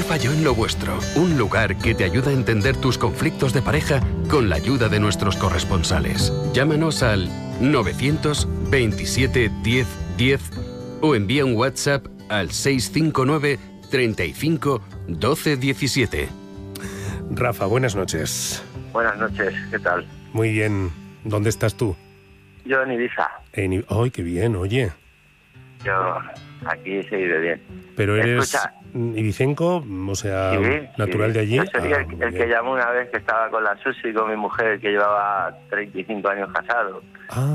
falló en lo vuestro. Un lugar que te ayuda a entender tus conflictos de pareja con la ayuda de nuestros corresponsales. Llámanos al 927 10 10 o envía un WhatsApp al 659 35 12 17. Rafa, buenas noches. Buenas noches, ¿qué tal? Muy bien. ¿Dónde estás tú? Yo en Ibiza. ¡Ay, qué bien, oye! Yo aquí se vive bien. ¿Pero eres Escucha, ibicenco? O sea, sí, natural de allí. Yo soy el que llamó una vez que estaba con la Susi, con mi mujer, que llevaba 35 años casado.